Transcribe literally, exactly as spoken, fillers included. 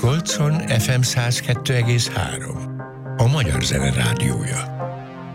Miskolcon ef em száz kettő egész három. A Magyar Zene Rádiója.